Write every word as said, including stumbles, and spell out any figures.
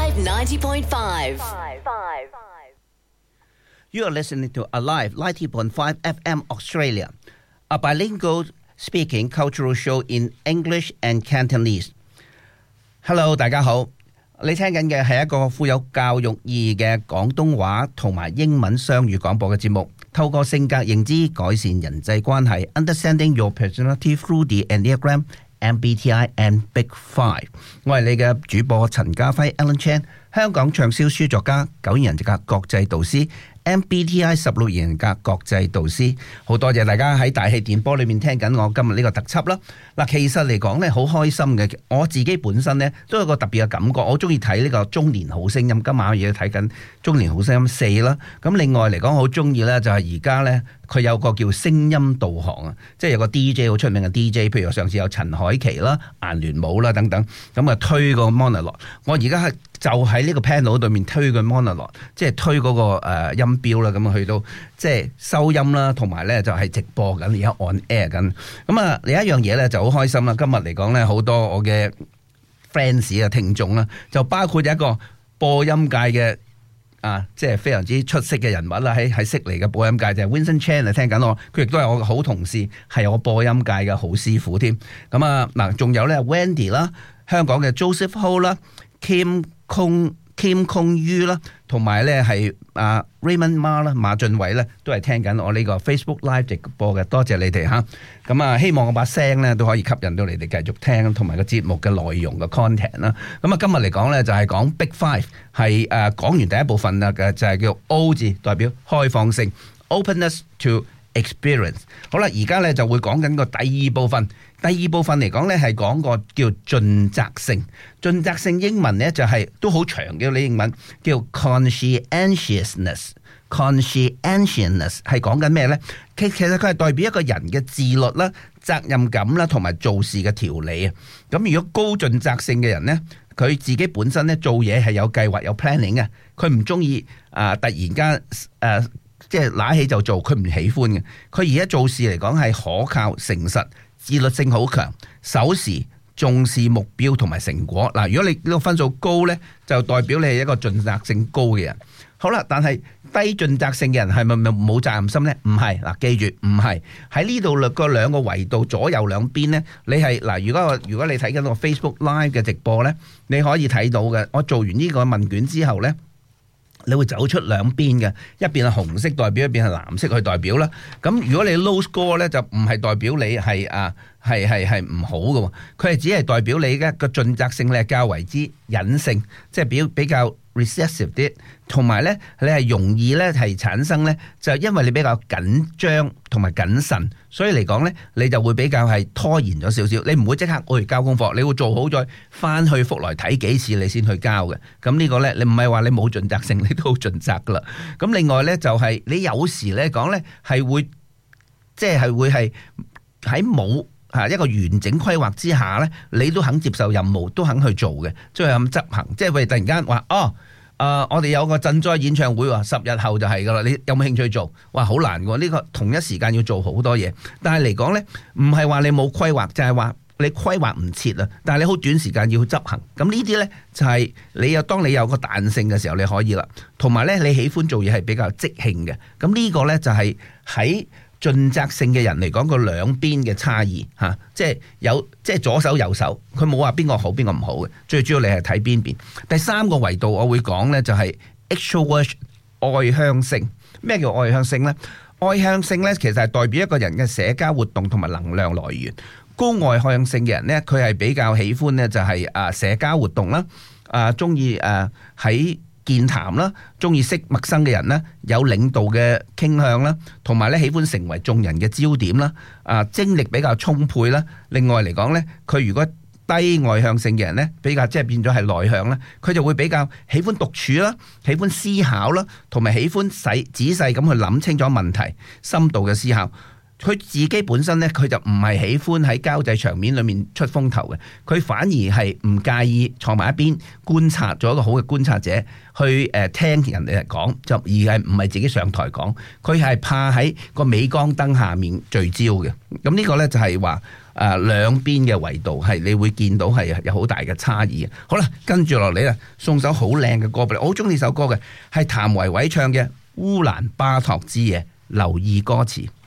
Alive ninety point five. You are listening to Alive ninety point five F M Australia, a bilingual speaking cultural show in English and Cantonese. Hello， 大家好，你聽緊嘅係一個富有教育意義嘅廣東話同埋英文雙語廣播嘅節目，透過性格認知改善人際關係 ，Understanding your personality through the Enneagram。M B T I and Big Five， 我係你嘅主播陳家輝 Alan Chan， 香港暢銷書作家，九型人格國際導師 M B T I 十六型人格國際導師。好多謝大家喺大氣電波裏面聽緊我今日呢個特輯啦。嗱，其實嚟講咧好開心嘅，我自己本身咧都有個特別嘅感覺，我中意睇呢個中年好聲音，今晚嘢睇緊中年好聲音四啦。咁另外嚟講好中意咧就係而家咧佢有個叫聲音導航啊，即係有個 D J 好出名嘅 D J， 譬如上次有陳海琪啦、顏聯武啦等等，咁啊推個 monologue， 我而家係就喺呢個 panel 對面推個 monologue， 即係推嗰個誒音標啦，咁去到即係收音啦，同埋咧就係直播緊，而家 on air 緊。咁啊，另一樣嘢咧就好開心啦！今日嚟講咧，好多我嘅 fans 啊、聽眾啦，就包括一個播音界嘅啊，即係非常之出色嘅人物啦，喺喺悉尼嘅播音界就係 Vincent Chan 啊，聽緊我，佢亦都係我嘅好同事，係我播音界嘅好師傅添。咁啊嗱，仲有咧 Wendy 啦，香港嘅 Joseph Ho 啦 ，Kim Kong Kim Kong Yu 啦，同埋咧係啊 Raymond Ma 啦，馬俊偉咧都係聽緊我呢個 Facebook Live 直播嘅，多謝你哋嚇。咁啊，希望我把聲咧都可以吸引到你哋繼續聽，同埋個節目嘅內容嘅 content 啦。咁啊，今日嚟講咧就係講 Big Five， 係誒講完第一部分啦嘅，就係叫 O 字，代表開放性 ，Openness to Experience。好啦，而家咧就會講緊個第二部分。第二部分嚟講咧係講個叫盡責性，盡責性英文咧就係、是、都好長嘅，你英文叫 conscientiousness。conscientiousness 係講緊咩咧？其其實佢係代表一個人嘅自律啦、責任感啦，同埋做事嘅條理啊。咁如果高盡責性嘅人咧，佢自己本身咧做嘢係有計劃、有 planning 嘅，佢唔中意啊突然間誒、呃、即係揦起就做，佢唔喜歡嘅。佢而家做事嚟講係可靠、誠實。自律性好強，守時，重視目標同埋成果。嗱，如果你呢個分數高呢，就代表你係一個盡責性高嘅人。好啦，但係低盡責性嘅人係咪冇責任心呢？唔係，嗱，記住唔係。喺呢度個兩個維度左右兩邊呢，你係嗱，如果如果你睇緊個 Facebook Live 嘅直播呢，你可以睇到嘅。我做完呢個問卷之後呢，你會走出兩邊嘅，一邊係紅色代表，一邊係藍色去代表啦。咁如果你 low score 咧，就唔係代表你係啊係係係唔好嘅，佢係只係代表你嘅個盡責性咧較為之隱性，即係比比較 recessive 啲，同埋咧你係容易咧係產生咧，就因為你比較緊張同埋謹慎，所以嚟講咧你就會比較係拖延咗少少，你唔會即刻去交功課，你會做好再翻去復來睇幾次你先去交嘅。咁呢個咧你唔係話你冇盡責性，你都好盡責噶啦。咁另外咧就係、是、你有時咧講咧係會即係係會係喺冇嚇一個完整規劃之下咧，你都肯接受任務，都肯去做嘅，即係咁執行。即係譬如突然間話哦。誒、呃，我哋有個賑災演唱會喎，十日後就係噶啦，你有冇興趣做？哇，好難喎！呢、這個同一時間要做好多嘢，但係嚟講呢，唔係話你冇規劃，就係、是、話你規劃唔切啊！但係你好短時間要執行，咁呢啲呢，就係、是、你有當你有個彈性嘅時候，你可以啦。同埋呢，你喜歡做嘢係比較即興嘅，咁呢個呢，就係喺盡責性嘅人嚟講個兩邊嘅差異嚇、啊，即係有即係左手右手，佢冇話邊個好邊個唔好嘅，最主要你係睇邊邊。第三個維度我會講呢，就係 extrovert 外向性。咩叫外向性呢？外向性呢，其實係代表一個人嘅社交活動同埋能量來源。高外向性嘅人呢，佢係比較喜歡呢，就係啊社交活動啦，啊中意誒喺健談啦，中意識陌生嘅人啦，有領導嘅傾向啦，同埋咧喜歡成為眾人嘅焦點啦，啊精力比較充沛啦。另外嚟講咧，佢如果低外向性嘅人咧，比較即係變咗係內向啦，佢就會比較喜歡獨處啦，喜歡思考啦，同埋喜歡細仔細咁去諗清楚問題，深度嘅思考。佢自己本身咧，佢就唔係喜歡喺交際場面裏面出風頭嘅，佢反而係唔介意坐埋一邊觀察，做一個好嘅觀察者，去誒聽人哋嚟講，就而係唔係自己上台講，佢係怕喺個鎂光燈下面聚焦嘅。咁呢個咧就係話誒兩邊嘅維度係你會見到係有好大嘅差異。好啦，跟住落嚟啊，送首好靚嘅歌俾你，我好中意呢首歌嘅，係譚維維唱嘅《烏蘭巴托之夜》，留意歌詞。